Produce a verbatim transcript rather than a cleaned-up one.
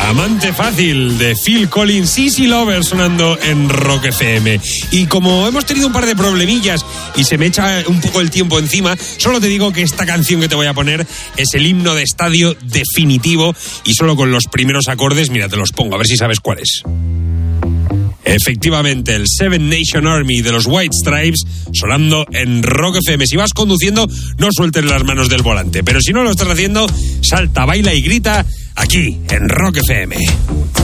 Amante fácil de Phil Collins, Easy Lover sonando en Rock F M. Y como hemos tenido un par de problemillas y se me echa un poco el tiempo encima, solo te digo que esta canción que te voy a poner es el himno de estadio definitivo y solo con los primeros acordes, mira, te los pongo, a ver si sabes cuál es. Efectivamente, el Seven Nation Army de los White Stripes sonando en Rock F M. Si vas conduciendo, no sueltes las manos del volante, pero si no lo estás haciendo, salta, baila y grita aquí en Rock F M.